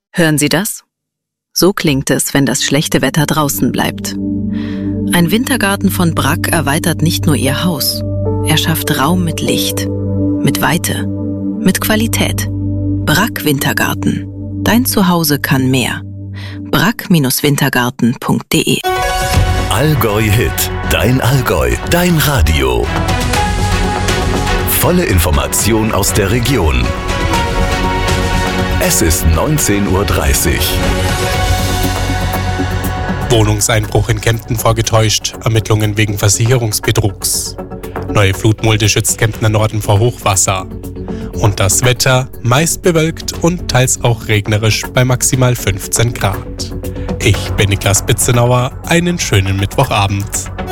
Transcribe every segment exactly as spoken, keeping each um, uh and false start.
Hören Sie das? So klingt es, wenn das schlechte Wetter draußen bleibt. Ein Wintergarten von Brack erweitert nicht nur Ihr Haus. Er schafft Raum mit Licht, mit Weite, mit Qualität. Brack Wintergarten. Dein Zuhause kann mehr. brack Wintergarten punkt de Allgäu Hit. Dein Allgäu. Dein Radio. Volle Information aus der Region. Es ist neunzehn Uhr dreißig. Wohnungseinbruch in Kempten vorgetäuscht, Ermittlungen wegen Versicherungsbetrugs. Neue Flutmulde schützt Kemptner Norden vor Hochwasser. Und das Wetter meist bewölkt und teils auch regnerisch bei maximal fünfzehn Grad. Ich bin Niklas Bitzenauer, einen schönen Mittwochabend.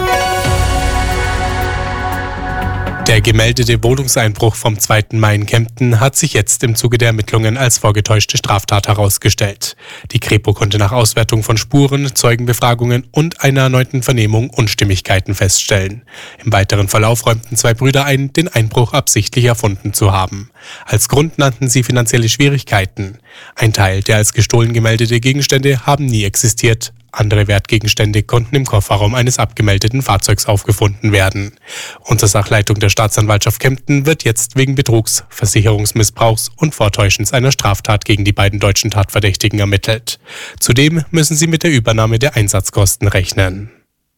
Der gemeldete Wohnungseinbruch vom zweiten Mai in Kempten hat sich jetzt im Zuge der Ermittlungen als vorgetäuschte Straftat herausgestellt. Die Kripo konnte nach Auswertung von Spuren, Zeugenbefragungen und einer erneuten Vernehmung Unstimmigkeiten feststellen. Im weiteren Verlauf räumten zwei Brüder ein, den Einbruch absichtlich erfunden zu haben. Als Grund nannten sie finanzielle Schwierigkeiten. Ein Teil der als gestohlen gemeldete Gegenstände haben nie existiert. Andere Wertgegenstände konnten im Kofferraum eines abgemeldeten Fahrzeugs aufgefunden werden. Unter Sachleitung der Staatsanwaltschaft Kempten wird jetzt wegen Betrugs, Versicherungsmissbrauchs und Vortäuschens einer Straftat gegen die beiden deutschen Tatverdächtigen ermittelt. Zudem müssen sie mit der Übernahme der Einsatzkosten rechnen.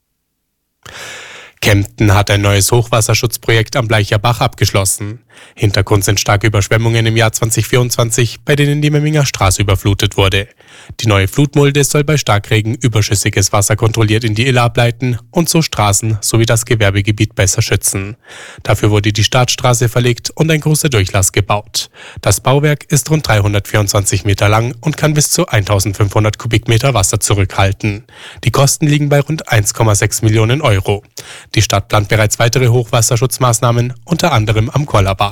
Kempten hat ein neues Hochwasserschutzprojekt am Bleicher Bach abgeschlossen. Hintergrund sind starke Überschwemmungen im Jahr zwanzig vierundzwanzig, bei denen die Memminger Straße überflutet wurde. Die neue Flutmulde soll bei Starkregen überschüssiges Wasser kontrolliert in die Iller ableiten und so Straßen sowie das Gewerbegebiet besser schützen. Dafür wurde die Startstraße verlegt und ein großer Durchlass gebaut. Das Bauwerk ist rund dreihundertvierundzwanzig Meter lang und kann bis zu eintausendfünfhundert Kubikmeter Wasser zurückhalten. Die Kosten liegen bei rund eins Komma sechs Millionen Euro. Die Stadt plant bereits weitere Hochwasserschutzmaßnahmen, unter anderem am Kollerbach.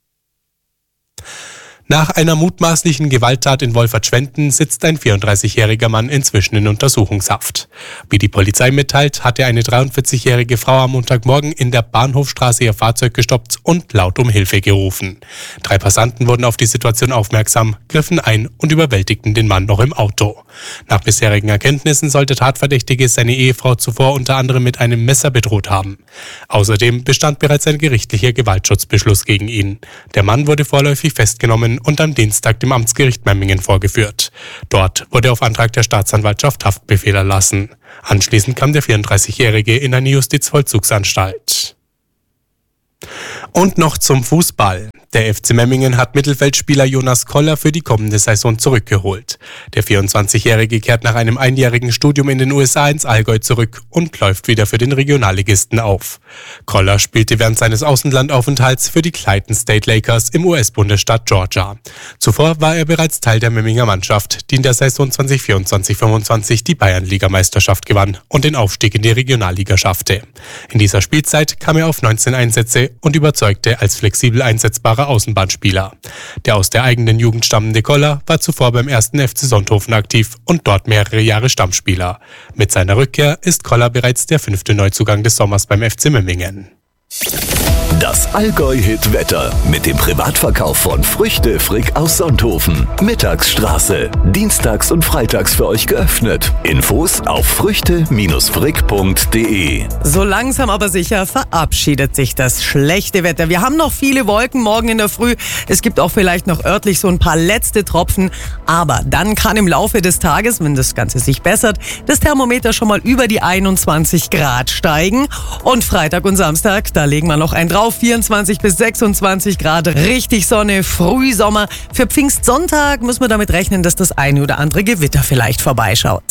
Nach einer mutmaßlichen Gewalttat in Wolfertschwenden sitzt ein vierunddreißigjähriger Mann inzwischen in Untersuchungshaft. Wie die Polizei mitteilt, hatte eine dreiundvierzigjährige Frau am Montagmorgen in der Bahnhofstraße ihr Fahrzeug gestoppt und laut um Hilfe gerufen. Drei Passanten wurden auf die Situation aufmerksam, griffen ein und überwältigten den Mann noch im Auto. Nach bisherigen Erkenntnissen soll der Tatverdächtige seine Ehefrau zuvor unter anderem mit einem Messer bedroht haben. Außerdem bestand bereits ein gerichtlicher Gewaltschutzbeschluss gegen ihn. Der Mann wurde vorläufig festgenommen und am Dienstag dem Amtsgericht Memmingen vorgeführt. Dort wurde auf Antrag der Staatsanwaltschaft Haftbefehl erlassen. Anschließend kam der vierunddreißigjährige in eine Justizvollzugsanstalt. Und noch zum Fußball. Der F C Memmingen hat Mittelfeldspieler Jonas Koller für die kommende Saison zurückgeholt. Der vierundzwanzigjährige kehrt nach einem einjährigen Studium in den U S A ins Allgäu zurück und läuft wieder für den Regionalligisten auf. Koller spielte während seines Außenlandaufenthalts für die Clayton State Lakers im U S-Bundesstaat Georgia. Zuvor war er bereits Teil der Memminger Mannschaft, die in der Saison zwanzig vierundzwanzig fünfundzwanzig die Bayernligameisterschaft gewann und den Aufstieg in die Regionalliga schaffte. In dieser Spielzeit kam er auf neunzehn Einsätze und überzeugte als flexibel einsetzbarer Außenbahnspieler. Der aus der eigenen Jugend stammende Koller war zuvor beim ersten F C Sonthofen aktiv und dort mehrere Jahre Stammspieler. Mit seiner Rückkehr ist Koller bereits der fünfte Neuzugang des Sommers beim F C Memmingen. Das Allgäu-Hit-Wetter mit dem Privatverkauf von Früchte Frick aus Sonthofen. Mittagsstraße. Dienstags und freitags für euch geöffnet. Infos auf früchte frick punkt de. So langsam aber sicher verabschiedet sich das schlechte Wetter. Wir haben noch viele Wolken morgen in der Früh. Es gibt auch vielleicht noch örtlich so ein paar letzte Tropfen. Aber dann kann im Laufe des Tages, wenn das Ganze sich bessert, das Thermometer schon mal über die einundzwanzig Grad steigen. Und Freitag und Samstag, da legen wir noch einen drauf. vierundzwanzig bis sechsundzwanzig Grad, richtig Sonne, Frühsommer. Für Pfingstsonntag müssen wir damit rechnen, dass das eine oder andere Gewitter vielleicht vorbeischaut.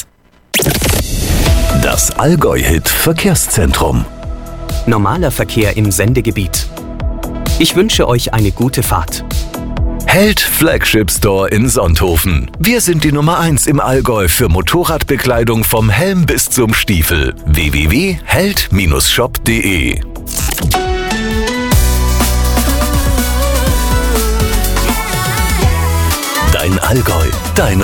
Das Allgäu-Hit Verkehrszentrum. Normaler Verkehr im Sendegebiet. Ich wünsche euch eine gute Fahrt. Held Flagship Store in Sonthofen. Wir sind die Nummer eins im Allgäu für Motorradbekleidung vom Helm bis zum Stiefel. w w w punkt held shop punkt de. Dein Allgäu, dein